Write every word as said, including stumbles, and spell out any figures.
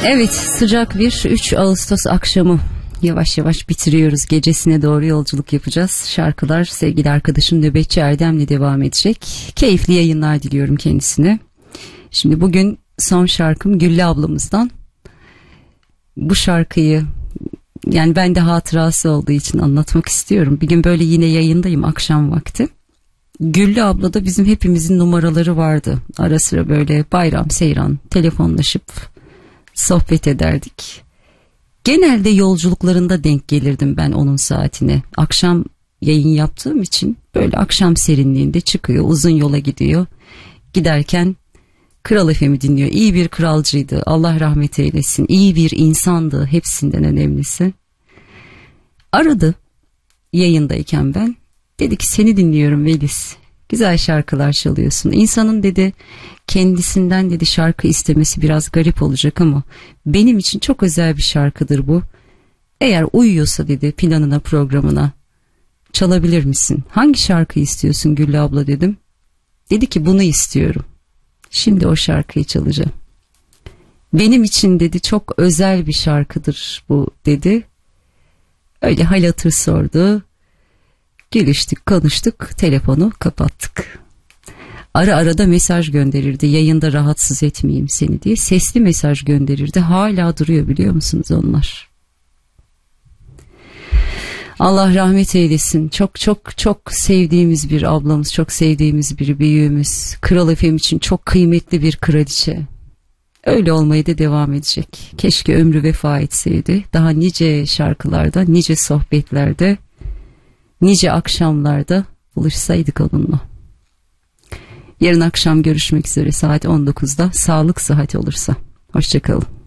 Evet, sıcak bir üç Ağustos akşamı yavaş yavaş bitiriyoruz. Gecesine doğru yolculuk yapacağız. Şarkılar sevgili arkadaşım Nöbetçi Erdem'le devam edecek. Keyifli yayınlar diliyorum kendisine. Şimdi bugün son şarkım Güllü ablamızdan. Bu şarkıyı yani bende hatırası olduğu için anlatmak istiyorum. Bir gün böyle yine yayındayım akşam vakti. Güllü abla da bizim hepimizin numaraları vardı. Ara sıra böyle bayram seyran telefonlaşıp sohbet ederdik. Genelde yolculuklarında denk gelirdim ben onun saatine. Akşam yayın yaptığım için böyle akşam serinliğinde çıkıyor, uzun yola gidiyor. Giderken Kral F M'i dinliyor. İyi bir kralcıydı. Allah rahmet eylesin. İyi bir insandı. Hepsinden önemlisi. Aradı yayındayken ben. Dedi ki seni dinliyorum Velis. Güzel şarkılar çalıyorsun. İnsanın dedi kendisinden dedi şarkı istemesi biraz garip olacak ama benim için çok özel bir şarkıdır bu. Eğer uyuyorsa dedi planına programına çalabilir misin? Hangi şarkıyı istiyorsun Güllü abla dedim. Dedi ki bunu istiyorum. Şimdi o şarkıyı çalacağım. Benim için dedi çok özel bir şarkıdır bu dedi. Öyle hal hatır sordu. Gülüştük, konuştuk, telefonu kapattık. Ara ara da mesaj gönderirdi. Yayında rahatsız etmeyeyim seni diye. Sesli mesaj gönderirdi. Hala duruyor biliyor musunuz onlar? Allah rahmet eylesin. Çok çok çok sevdiğimiz bir ablamız, çok sevdiğimiz bir büyüğümüz. Kral F M için çok kıymetli bir kraliçe. Öyle olmaya da devam edecek. Keşke ömrü vefa etseydi. Daha nice şarkılarda, nice sohbetlerde, nice akşamlarda buluşsaydık onunla. Yarın akşam görüşmek üzere saat on dokuzda. Sağlık sıhhat olursa. Hoşça kalın.